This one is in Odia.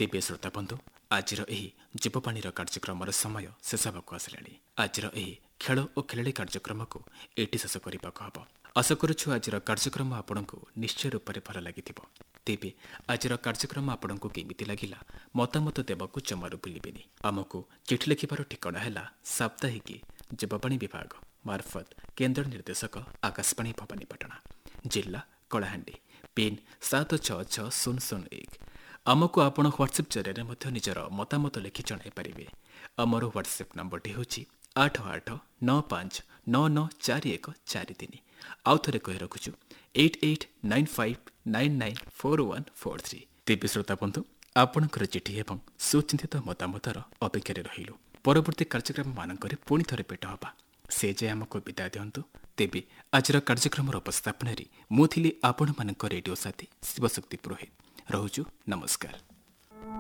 ତେବେ ଶ୍ରୋତା ବନ୍ଧୁ ଆଜିର ଏହି ଯୁବବାଣୀର କାର୍ଯ୍ୟକ୍ରମର ସମୟ ଶେଷ ହେବାକୁ ଆସିଲାଣି। ଆଜିର ଏହି ଖେଳ ଓ ଖେଳାଳି କାର୍ଯ୍ୟକ୍ରମକୁ ଏଇଠି ଶେଷ କରିବାକୁ ହେବ। ଆଶା କରୁଛୁ ଆଜିର କାର୍ଯ୍ୟକ୍ରମ ଆପଣଙ୍କୁ ନିଶ୍ଚୟ ରୂପରେ ଭଲ ଲାଗିଥିବ। ତେବେ ଆଜିର କାର୍ଯ୍ୟକ୍ରମ ଆପଣଙ୍କୁ କେମିତି ଲାଗିଲା ମତାମତ ଦେବାକୁ ଜମାରୁ ଭୁଲିବେନି। ଆମକୁ ଚିଠି ଲେଖିବାର ଠିକଣା ହେଲା ସାପ୍ତାହିକୀ ଯୁବବାଣୀ ବିଭାଗ ମାର୍ଫତ କେନ୍ଦ୍ର ନିର୍ଦ୍ଦେଶକ ଆକାଶବାଣୀ ଭବାନୀପାଟଣା, ଜିଲ୍ଲା କଳାହାଣ୍ଡି, ପିନ୍ 766001। ଆମକୁ ଆପଣ ହ୍ୱାଟ୍ସଆପ୍ ଜରିଆରେ ମଧ୍ୟ ନିଜର ମତାମତ ଲେଖି ଜଣାଇ ପାରିବେ। ଆମର ହ୍ୱାଟ୍ସଆପ୍ ନମ୍ବରଟି ହେଉଛି 8895994143। ଆଉ ଥରେ କହି ରଖୁଛୁ 8895994143। ତେବେ ଶ୍ରୋତା ବନ୍ଧୁ ଆପଣଙ୍କର ଚିଠି ଏବଂ ସୁଚିନ୍ତିତ ମତାମତର ଅପେକ୍ଷାରେ ରହିଲୁ। ପରବର୍ତ୍ତୀ କାର୍ଯ୍ୟକ୍ରମମାନଙ୍କରେ ପୁଣି ଥରେ ଭେଟ ହେବା। ସେ ଯାଏ ଆମକୁ ବିଦାୟ ଦିଅନ୍ତୁ। ତେବେ ଆଜିର କାର୍ଯ୍ୟକ୍ରମର ଉପସ୍ଥାପନାରେ ମୁଁ ଥିଲି ଆପଣମାନଙ୍କ ରେଡିଓ ସାଥୀ ଶିବଶକ୍ତି ପୁରୋହିତ। ରହୁଛୁ, ନମସ୍କାର।